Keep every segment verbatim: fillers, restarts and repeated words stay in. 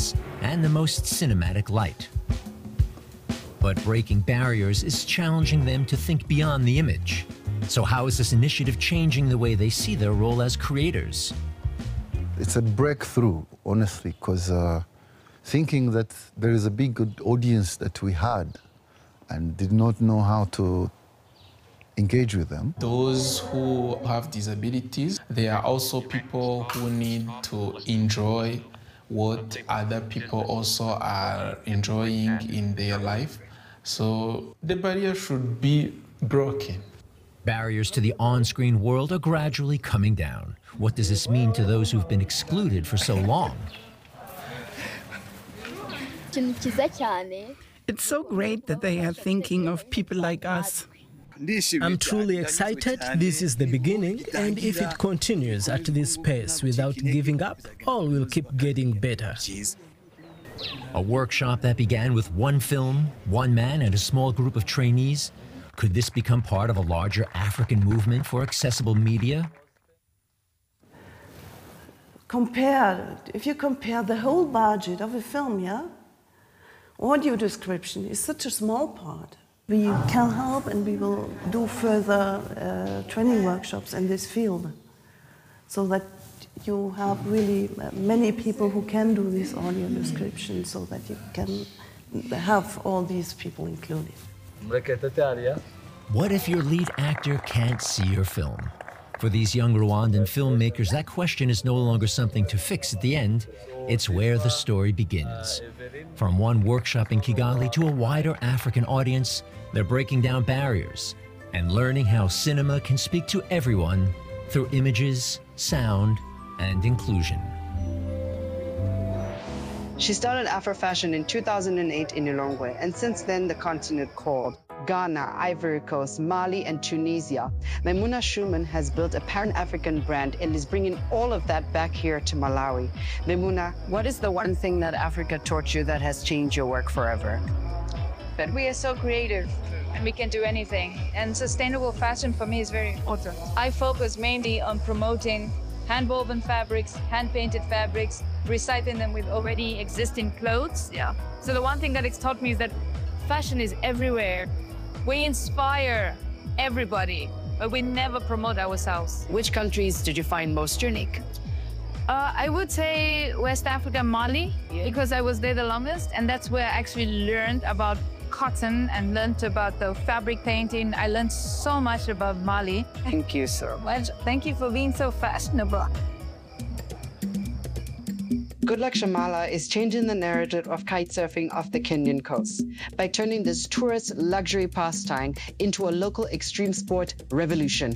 lens and the most cinematic light. But breaking barriers is challenging them to think beyond the image. So how is this initiative changing the way they see their role as creators? It's a breakthrough, honestly, because uh, thinking that there is a big good audience that we had and did not know how to engage with them. Those who have disabilities, they are also people who need to enjoy what other people also are enjoying in their life. So the barrier should be broken. Barriers to the on-screen world are gradually coming down. What does this mean to those who've been excluded for so long? It's so great that they are thinking of people like us. I'm truly excited. This is the beginning, and if it continues at this pace without giving up, all will keep getting better. A workshop that began with one film, one man, and a small group of trainees. Could this become part of a larger African movement for accessible media? Compare, if you compare the whole budget of a film, yeah? Audio description is such a small part. We can help, and we will do further uh, training workshops in this field, so that you have really many people who can do this audio description, so that you can have all these people included. What if your lead actor can't see your film? For these young Rwandan filmmakers, that question is no longer something to fix at the end. It's where the story begins. From one workshop in Kigali to a wider African audience, they're breaking down barriers and learning how cinema can speak to everyone through images, sound, and inclusion. She started Afrofashion in two thousand eight in Lilongwe, and since then the continent called. Ghana, Ivory Coast, Mali, and Tunisia. Maimuna Schumann has built a Pan-African brand and is bringing all of that back here to Malawi. Maimuna, what is the one thing that Africa taught you that has changed your work forever? That we are so creative and we can do anything. And sustainable fashion for me is very important. I focus mainly on promoting hand-woven fabrics, hand-painted fabrics, recycling them with already existing clothes. Yeah. So the one thing that it's taught me is that fashion is everywhere. We inspire everybody, but we never promote ourselves. Which countries did you find most unique? Uh, I would say West Africa, Mali, yeah. Because I was there the longest, and that's where I actually learned about cotton and learned about the fabric painting. I learned so much about Mali. Thank you so much. Thank you for being so fashionable. Goodluck Shamala is changing the narrative of kitesurfing off the Kenyan coast by turning this tourist luxury pastime into a local extreme sport revolution.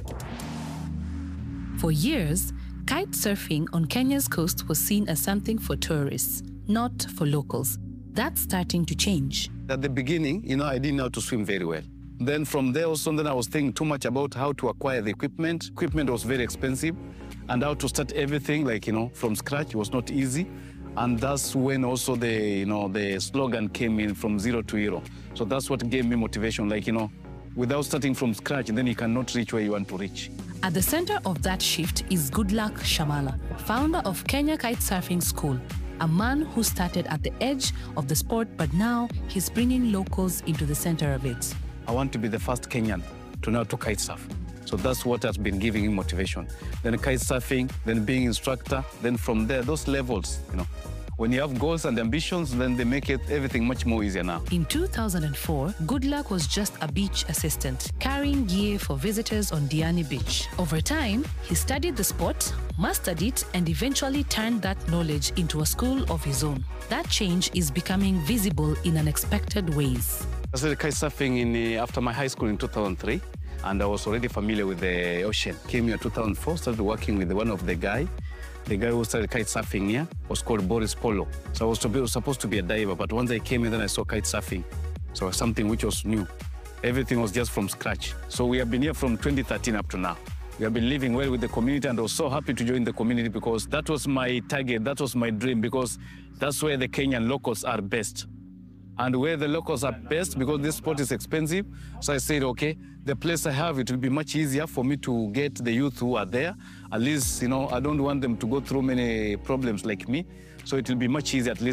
For years, kitesurfing on Kenya's coast was seen as something for tourists, not for locals. That's starting to change. At the beginning, you know, I didn't know how to swim very well. Then from there also, then I was thinking too much about how to acquire the equipment. Equipment was very expensive, and how to start everything, like, you know, from scratch was not easy. And that's when also the, you know, the slogan came in, from zero to hero. So that's what gave me motivation, like, you know, without starting from scratch, then you cannot reach where you want to reach. At the center of that shift is Goodluck Shamala, founder of Kenya Kitesurfing School, a man who started at the edge of the sport, but now he's bringing locals into the center of it. I want to be the first Kenyan to know how to kite surf. So that's what has been giving him motivation. Then kite surfing, then being instructor, then from there, those levels, you know. When you have goals and ambitions, then they make it everything much more easier now. In two thousand four, Goodluck was just a beach assistant, carrying gear for visitors on Diani Beach. Over time, he studied the sport, mastered it, and eventually turned that knowledge into a school of his own. That change is becoming visible in unexpected ways. I started kite surfing in, uh, after my high school in two thousand three, and I was already familiar with the ocean. Came here in two thousand four, started working with one of the guy. The guy who started kite surfing here was called Boris Polo. So I was, to be, was supposed to be a diver, but once I came in, then I saw kite surfing. So something which was new. Everything was just from scratch. So we have been here from twenty thirteen up to now. We have been living well with the community, and I was so happy to join the community because that was my target, that was my dream, because that's where the Kenyan locals are best. And where the locals are best, because this sport is expensive, so I said, okay, the place I have, it will be much easier for me to get the youth who are there. At least, you know, I don't want them to go through many problems like me, so it will be much easier at least